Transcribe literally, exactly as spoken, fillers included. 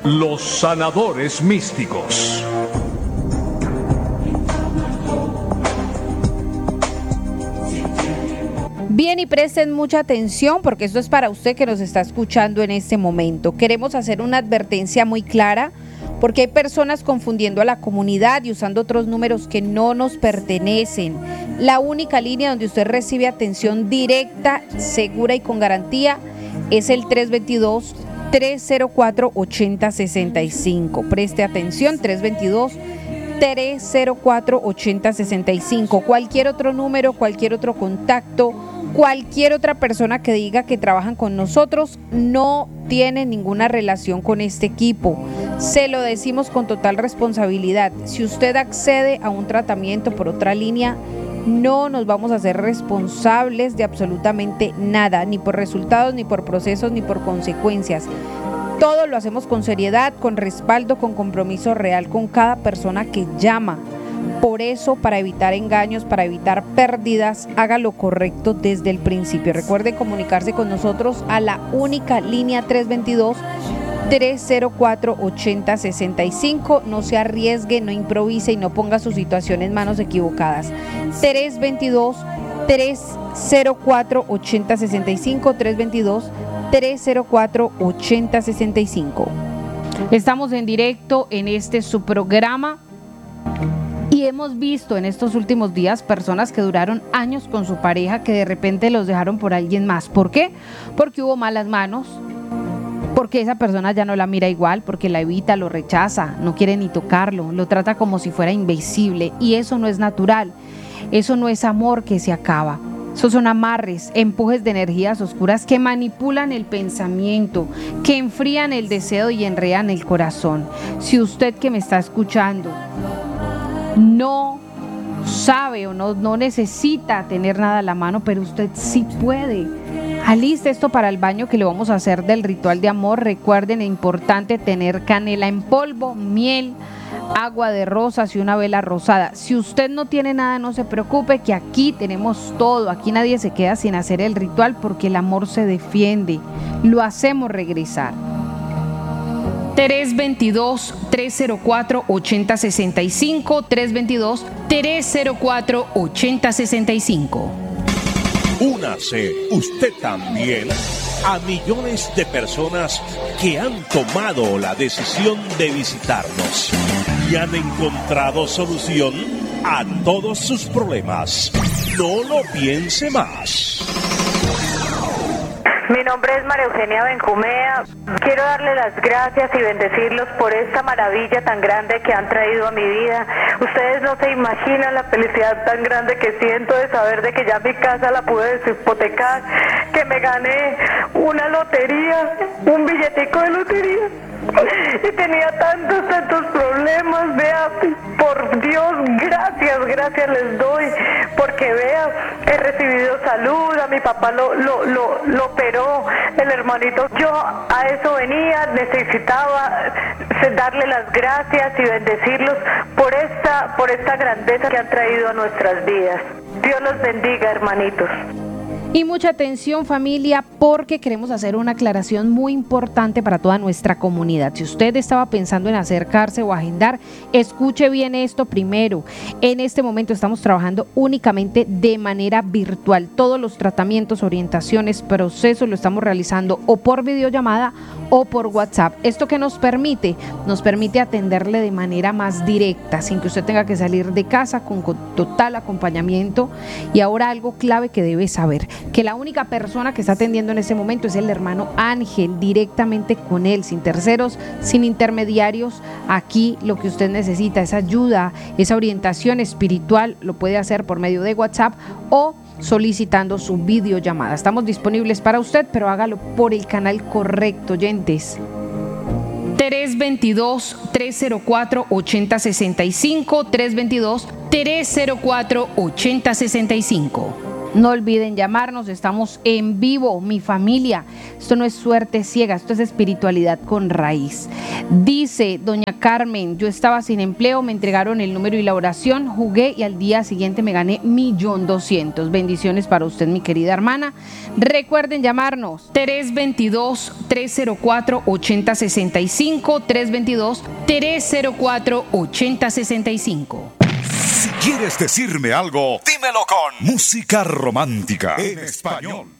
Los sanadores místicos. Bien, y presten mucha atención porque esto es para usted que nos está escuchando en este momento. Queremos hacer una advertencia muy clara porque hay personas confundiendo a la comunidad y usando otros números que no nos pertenecen. La única línea donde usted recibe atención directa, segura y con garantía es el tres dos dos, tres cero cuatro, ocho cero seis cinco. Preste atención, tres dos dos, tres cero cuatro, ocho cero seis cinco. Cualquier otro número, cualquier otro contacto, cualquier otra persona que diga que trabajan con nosotros no tiene ninguna relación con este equipo. Se lo decimos con total responsabilidad. Si usted accede a un tratamiento por otra línea, no nos vamos a hacer responsables de absolutamente nada, ni por resultados, ni por procesos, ni por consecuencias. Todo lo hacemos con seriedad, con respaldo, con compromiso real con cada persona que llama. Por eso, para evitar engaños, para evitar pérdidas, haga lo correcto desde el principio. Recuerde comunicarse con nosotros a la única línea tres dos dos, tres cero cuatro, ocho cero seis cinco. No se arriesgue, no improvise y no ponga su situación en manos equivocadas. tres dos dos, tres cero cuatro, ocho cero seis cinco, tres dos dos, tres cero cuatro, ocho cero seis cinco. Estamos en directo en este su programa. Y hemos visto en estos últimos días personas que duraron años con su pareja que de repente los dejaron por alguien más. ¿Por qué? Porque hubo malas manos, porque esa persona ya no la mira igual, porque la evita, lo rechaza, no quiere ni tocarlo, lo trata como si fuera invisible y eso no es natural, eso no es amor que se acaba. Esos son amarres, empujes de energías oscuras que manipulan el pensamiento, que enfrían el deseo y enredan el corazón. Si usted que me está escuchando no sabe o no, no necesita tener nada a la mano, pero usted sí puede, aliste esto para el baño que le vamos a hacer del ritual de amor. Recuerden, es importante tener canela en polvo, miel, agua de rosas y una vela rosada. Si usted no tiene nada, no se preocupe, que aquí tenemos todo. Aquí nadie se queda sin hacer el ritual porque el amor se defiende, lo hacemos regresar. tres dos dos, tres cero cuatro, ocho cero seis cinco, tres dos dos, tres cero cuatro, ocho cero seis cinco. Únase usted también a millones de personas que han tomado la decisión de visitarnos y han encontrado solución a todos sus problemas. No lo piense más. Mi nombre es María Eugenia Benjumea. Quiero darle las gracias y bendecirlos por esta maravilla tan grande que han traído a mi vida. Ustedes no se imaginan la felicidad tan grande que siento de saber de que ya mi casa la pude deshipotecar, que me gané una lotería, un billetico de lotería. Y tenía tantos, tantos problemas. Vea, por Dios, gracias, gracias les doy, porque vea, he recibido salud, a mi papá lo, lo, lo, lo operó el hermanito. Yo a eso venía, necesitaba darle las gracias y bendecirlos por esta, por esta grandeza que han traído a nuestras vidas. Dios los bendiga, hermanitos. Y mucha atención, familia, porque queremos hacer una aclaración muy importante para toda nuestra comunidad. Si usted estaba pensando en acercarse o agendar, escuche bien esto primero. En este momento estamos trabajando únicamente de manera virtual. Todos los tratamientos, orientaciones, procesos lo estamos realizando o por videollamada o por WhatsApp. ¿Esto qué nos permite? Nos permite atenderle de manera más directa, sin que usted tenga que salir de casa, con, con total acompañamiento. Y ahora algo clave que debe saber, que la única persona que está atendiendo en este momento es el hermano Ángel, directamente con él, sin terceros, sin intermediarios. Aquí lo que usted necesita es ayuda, esa orientación espiritual, lo puede hacer por medio de WhatsApp o solicitando su videollamada. Estamos disponibles para usted, pero hágalo por el canal correcto, oyentes. tres dos dos, tres cero cuatro, ocho cero seis cinco, tres dos dos, tres cero cuatro, ocho cero seis cinco. No olviden llamarnos, estamos en vivo, mi familia. Esto no es suerte ciega, esto es espiritualidad con raíz. Dice doña Carmen, yo estaba sin empleo, me entregaron el número y la oración, jugué y al día siguiente me gané millón doscientos. Bendiciones para usted, mi querida hermana. Recuerden llamarnos tres veintidós, tres cero cuatro, ochenta sesenta y cinco, tres veintidós, tres cero cuatro, ochenta sesenta y cinco. Si quieres decirme algo, dímelo con Música Romántica en español.